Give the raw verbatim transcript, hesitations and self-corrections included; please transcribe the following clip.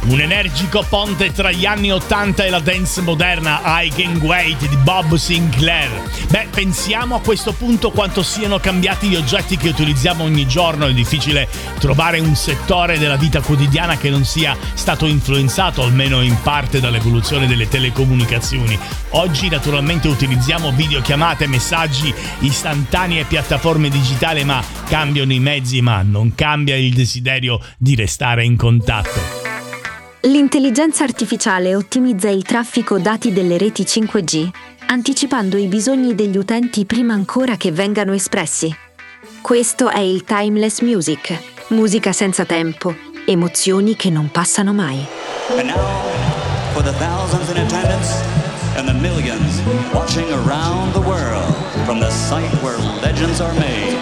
Un energico ponte tra gli anni ottanta e la dance moderna, I Can Wait di Bob Sinclair. Beh, pensiamo a questo punto quanto siano cambiati gli oggetti che utilizziamo ogni giorno. È difficile trovare un settore della vita quotidiana che non sia stato influenzato almeno in parte dall'evoluzione delle telecomunicazioni. Oggi naturalmente utilizziamo videochiamate, messaggi istantanei e piattaforme digitali, ma cambiano i mezzi, ma non cambia il desiderio di restare in contatto. L'intelligenza artificiale ottimizza il traffico dati delle reti cinque G, anticipando i bisogni degli utenti prima ancora che vengano espressi. Questo è il timeless music, musica senza tempo, emozioni che non passano mai. And now, for the thousands in attendance and the millions watching around the world from the site where legends are made,